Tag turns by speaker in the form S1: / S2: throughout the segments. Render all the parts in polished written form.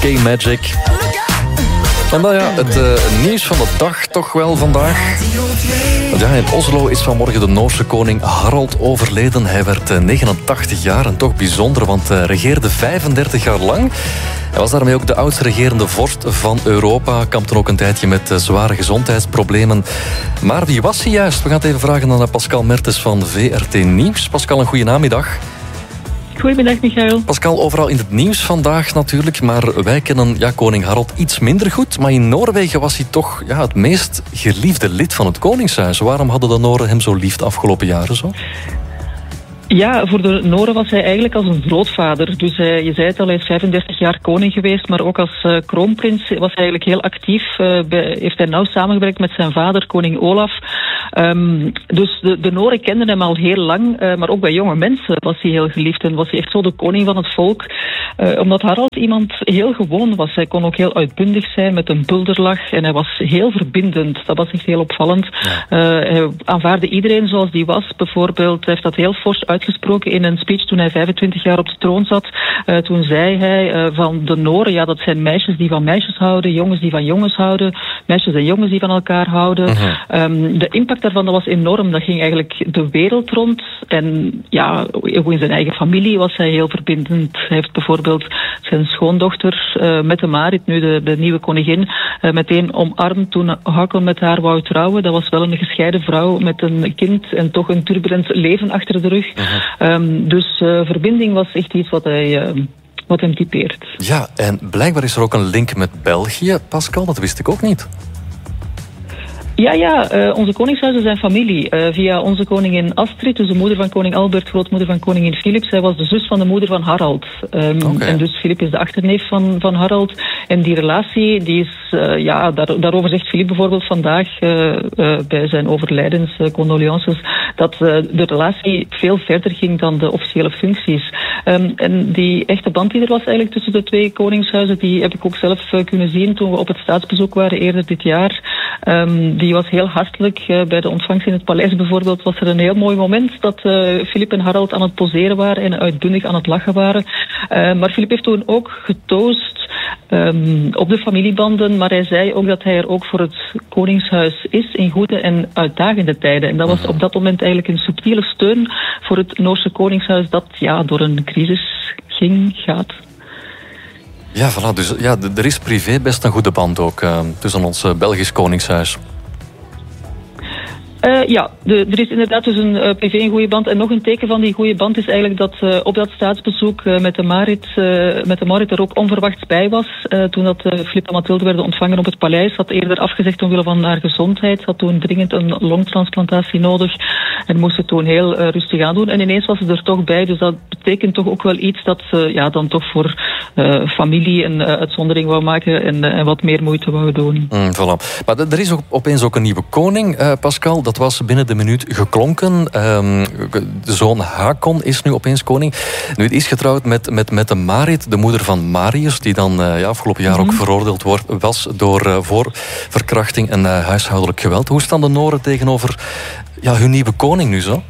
S1: K-Magic. En dan het nieuws van de dag toch wel vandaag. Want in Oslo is vanmorgen de Noorse koning Harald overleden. Hij werd 89 jaar en toch bijzonder, want regeerde 35 jaar lang. Hij was daarmee ook de oudste regerende vorst van Europa. Kampte ook een tijdje met zware gezondheidsproblemen. Maar wie was hij juist? We gaan het even vragen aan Pascal Mertens van VRT Nieuws. Pascal, een goede namiddag.
S2: Goedemiddag, Michael.
S1: Pascal, overal in het nieuws vandaag natuurlijk, maar wij kennen koning Harald iets minder goed. Maar in Noorwegen was hij toch het meest geliefde lid van het koningshuis. Waarom hadden de Noren hem zo lief de afgelopen jaren zo?
S2: Ja, voor de Noren was hij eigenlijk als een grootvader. Dus je zei het al, hij is 35 jaar koning geweest, maar ook als kroonprins was hij eigenlijk heel actief. Heeft hij nauw samengewerkt met zijn vader, koning Olaf. Dus de Noren kenden hem al heel lang, maar ook bij jonge mensen was hij heel geliefd en was hij echt zo de koning van het volk. Omdat Harald iemand heel gewoon was. Hij kon ook heel uitbundig zijn met een bulderlach en hij was heel verbindend. Dat was echt heel opvallend. Ja. Hij aanvaarde iedereen zoals die was. Bijvoorbeeld, hij heeft dat heel fors uitgesproken in een speech toen hij 25 jaar op de troon zat. Toen zei hij van de Noren, dat zijn meisjes die van meisjes houden, jongens die van jongens houden, meisjes en jongens die van elkaar houden. De impact daarvan dat was enorm. Dat ging eigenlijk de wereld rond. En ook in zijn eigen familie was hij heel verbindend. Hij heeft bijvoorbeeld zijn schoondochter Mette-Marit, nu de nieuwe koningin, meteen omarmd toen Haakon met haar wou trouwen. Dat was wel een gescheiden vrouw met een kind en toch een turbulent leven achter de rug. Dus verbinding was echt iets wat hem typeert.
S1: Ja, en blijkbaar is er ook een link met België, Pascal. Dat wist ik ook niet.
S2: Ja, onze koningshuizen zijn familie. Via onze koningin Astrid, dus de moeder van koning Albert, grootmoeder van koningin Philip. Zij was de zus van de moeder van Harald. En dus Philip is de achterneef van Harald. En die relatie, die is, daarover zegt Philip bijvoorbeeld vandaag bij zijn overlijdenscondolences, dat de relatie veel verder ging dan de officiële functies. En die echte band die er was eigenlijk tussen de twee koningshuizen, die heb ik ook zelf kunnen zien toen we op het staatsbezoek waren eerder dit jaar. Die was heel hartelijk. Bij de ontvangst in het paleis bijvoorbeeld was er een heel mooi moment dat Philip en Harald aan het poseren waren en uitbundig aan het lachen waren. Maar Philip heeft toen ook getoost op de familiebanden, maar hij zei ook dat hij er ook voor het koningshuis is in goede en uitdagende tijden. En dat was op dat moment eigenlijk een subtiele steun voor het Noorse koningshuis dat door een crisis gaat.
S1: Ja, voilà. Dus er is privé best een goede band ook tussen ons Belgisch koningshuis.
S2: Er is inderdaad dus een privé een goede band. En nog een teken van die goede band is eigenlijk dat op dat staatsbezoek met de Marit er ook onverwachts bij was. Toen dat Filip en Mathilde werden ontvangen op het paleis. Had eerder afgezegd omwille van haar gezondheid. Had toen dringend een longtransplantatie nodig. En moest het toen heel rustig aan doen. En ineens was ze er toch bij. Dus dat betekent toch ook wel iets dat ze dan toch voor familie een uitzondering wou maken. En wat meer moeite wou doen.
S1: Voilà. Maar er is opeens ook een nieuwe koning, Pascal. Dat was binnen de minuut geklonken. De zoon Haakon is nu opeens koning. Nu, het is getrouwd met de Marit, de moeder van Marius, die dan afgelopen jaar ook veroordeeld was door verkrachting en huishoudelijk geweld. Hoe staan de Noren tegenover hun nieuwe koning nu zo?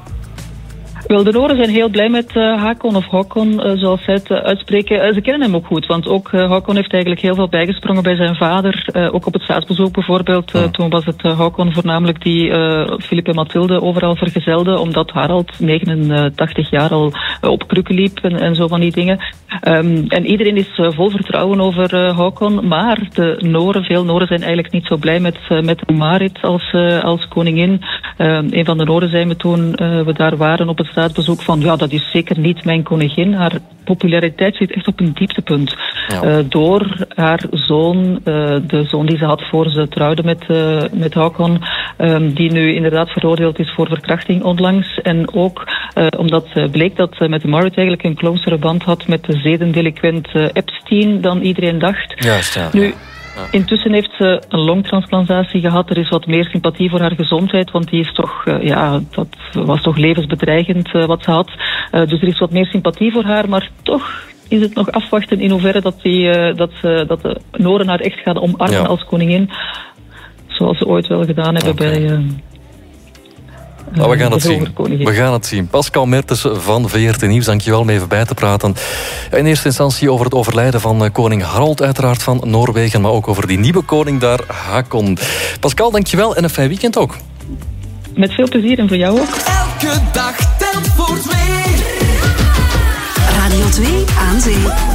S2: Wel, de Noren zijn heel blij met Haakon of Haakon, zoals zij het uitspreken. Ze kennen hem ook goed, want ook Haakon heeft eigenlijk heel veel bijgesprongen bij zijn vader. Ook op het staatsbezoek bijvoorbeeld. Toen was het Haakon voornamelijk die Filip en Mathilde overal vergezelde, omdat Harald 89 jaar al op krukken liep en zo van die dingen. En iedereen is vol vertrouwen over Haakon, maar veel Noren zijn eigenlijk niet zo blij met Marit als koningin. Een van de Noren zei me toen we daar waren op het staatsbezoek van dat is zeker niet mijn koningin. Haar populariteit zit echt op een dieptepunt. Door haar zoon, de zoon die ze had voor ze trouwde met Haakon, die nu inderdaad veroordeeld is voor verkrachting onlangs. En ook omdat bleek dat met Marit eigenlijk een closere band had met de zedendelinquent Epstein dan iedereen dacht.
S1: Juist, ja.
S2: Nu, intussen heeft ze een longtransplantatie gehad. Er is wat meer sympathie voor haar gezondheid, want die is toch, dat was toch levensbedreigend wat ze had. Dus er is wat meer sympathie voor haar, maar toch is het nog afwachten in hoeverre dat de Noren haar echt gaan omarmen als koningin. Zoals ze ooit wel gedaan hebben
S1: we gaan het zien. We gaan het zien. Pascal Mertens van VRT Nieuws, dankjewel om even bij te praten. In eerste instantie over het overlijden van koning Harald, uiteraard van Noorwegen, maar ook over die nieuwe koning daar, Haakon. Pascal, dankjewel en een fijn weekend ook.
S2: Met veel plezier en voor jou ook.
S3: Elke dag telt voor 2. Radio 2 aan zee.